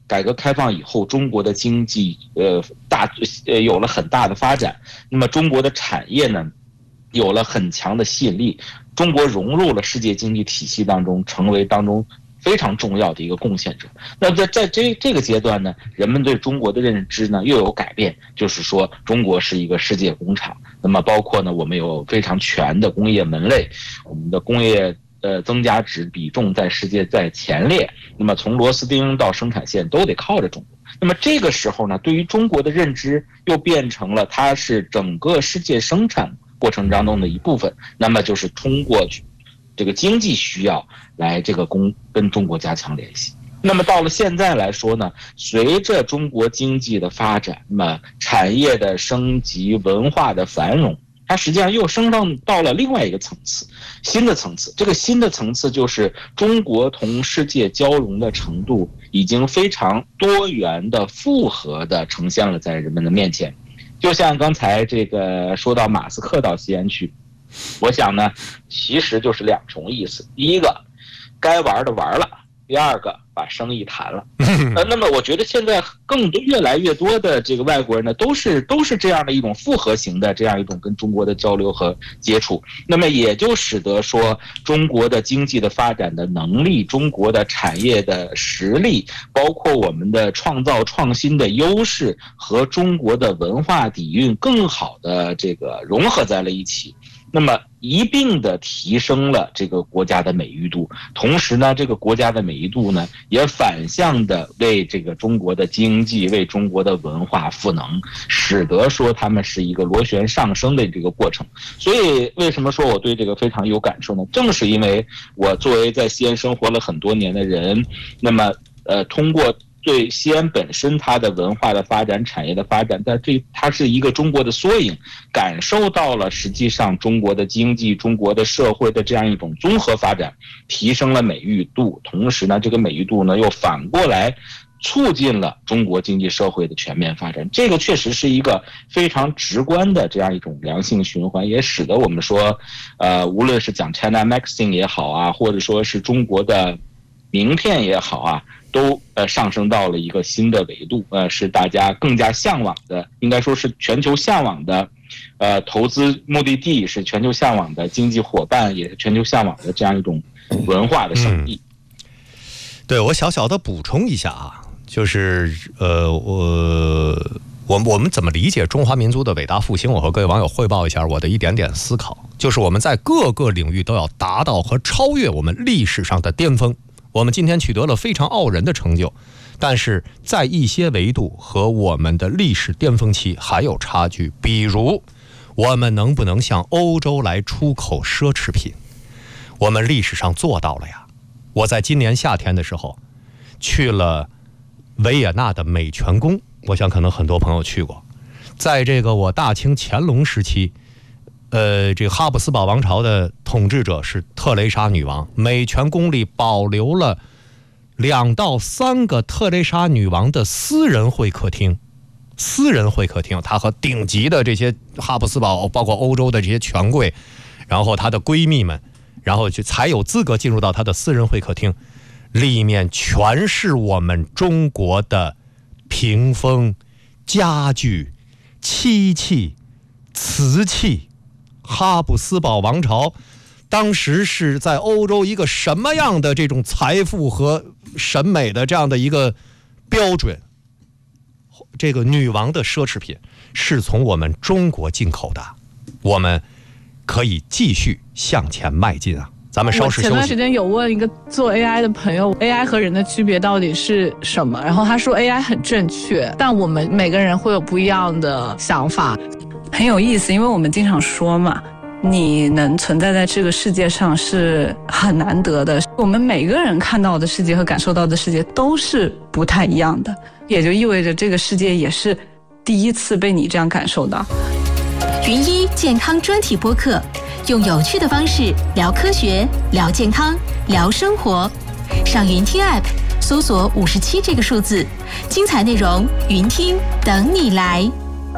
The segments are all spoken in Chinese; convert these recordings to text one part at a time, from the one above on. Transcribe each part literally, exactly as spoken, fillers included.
改革开放以后，中国的经济呃大呃有了很大的发展，那么中国的产业呢有了很强的吸引力，中国融入了世界经济体系当中，成为当中非常重要的一个贡献者。那在在这这个阶段呢，人们对中国的认知呢又有改变，就是说中国是一个世界工厂。那么包括呢，我们有非常全的工业门类，我们的工业呃增加值比重在世界在前列。那么从螺丝钉到生产线都得靠着中国。那么这个时候呢，对于中国的认知又变成了它是整个世界生产过程当中的一部分，那么就是通过这个经济需要来这个公跟中国加强联系。那么到了现在来说呢，随着中国经济的发展，那么产业的升级、文化的繁荣，它实际上又升上到了另外一个层次，新的层次。这个新的层次就是中国同世界交融的程度已经非常多元的、复合的呈现了在人们的面前。就像刚才这个说到马斯克到西安去，我想呢，其实就是两重意思。第一个，该玩的玩了；第二个，把生意谈了。呃，那么我觉得现在更多、越来越多的这个外国人呢，都是都是这样的一种复合型的这样一种跟中国的交流和接触。那么也就使得说，中国的经济的发展的能力、中国的产业的实力，包括我们的创造创新的优势和中国的文化底蕴更好的这个融合在了一起。那么一并的提升了这个国家的美誉度，同时呢，这个国家的美誉度呢，也反向的为这个中国的经济、为中国的文化赋能，使得说他们是一个螺旋上升的这个过程。所以，为什么说我对这个非常有感受呢？正是因为我作为在西安生活了很多年的人，那么呃，通过对西安本身它的文化的发展、产业的发展，但这它是一个中国的缩影，感受到了实际上中国的经济、中国的社会的这样一种综合发展，提升了美誉度，同时呢，这个美誉度呢又反过来促进了中国经济社会的全面发展。这个确实是一个非常直观的这样一种良性循环，也使得我们说，呃，无论是讲 China Magazine 也好啊，或者说是中国的名片也好啊，都呃上升到了一个新的维度，呃，是大家更加向往的，应该说是全球向往的，呃，投资目的地是全球向往的，经济伙伴也是全球向往的这样一种文化的圣地。 嗯、对，我小小的补充一下啊，就是呃，我我我们怎么理解中华民族的伟大复兴？我和各位网友汇报一下我的一点点思考，就是我们在各个领域都要达到和超越我们历史上的巅峰。我们今天取得了非常傲人的成就，但是在一些维度和我们的历史巅峰期还有差距。比如，我们能不能向欧洲来出口奢侈品？我们历史上做到了呀。我在今年夏天的时候去了维也纳的美泉宫，我想可能很多朋友去过。在这个我大清乾隆时期，呃，这个哈布斯堡王朝的统治者是特蕾莎女王，美泉宫里保留了两到三个特蕾莎女王的私人会客厅，私人会客厅，她和顶级的这些哈布斯堡，包括欧洲的这些权贵，然后她的闺蜜们，然后就才有资格进入到她的私人会客厅，里面全是我们中国的屏风、家具、漆器、瓷器。哈布斯堡王朝当时是在欧洲一个什么样的这种财富和审美的这样的一个标准？这个女王的奢侈品是从我们中国进口的，我们可以继续向前迈进啊！咱们稍事休息。 我前段时间有问一个做 A I 的朋友 ，A I 和人的区别到底是什么？然后他说 A I 很正确，但我们每个人会有不一样的想法。 很有意思，因为我们经常说嘛，你能存在在这个世界上是很难得的。我们每个人看到的世界和感受到的世界都是不太一样的，也就意味着这个世界也是第一次被你这样感受到。 云一健康专题播客，用有趣的方式聊科学、聊健康、聊生活。上云听 App 搜索五十七这个数字，精彩内容云听等你来。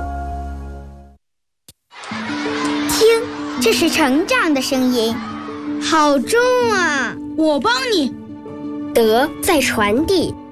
这是成长的声音，好重啊！ 我帮你。 德在传递，